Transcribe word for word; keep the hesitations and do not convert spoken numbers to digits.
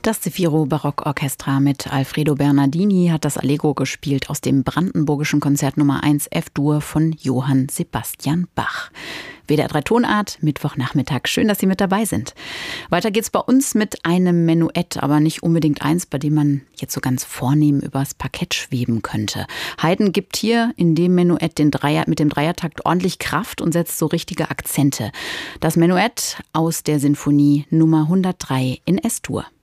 Das Zefiro Barockorchestra mit Alfredo Bernardini hat das Allegro gespielt aus dem brandenburgischen Konzert Nummer eins F-Dur von Johann Sebastian Bach. W D R drei Tonart, Mittwochnachmittag. Schön, dass Sie mit dabei sind. Weiter geht's bei uns mit einem Menuett, aber nicht unbedingt eins, bei dem man jetzt so ganz vornehm übers Parkett schweben könnte. Haydn gibt hier in dem Menuett den Dreier, mit dem Dreiertakt ordentlich Kraft und setzt so richtige Akzente. Das Menuett aus der Sinfonie Nummer hundertdrei in S-Dur.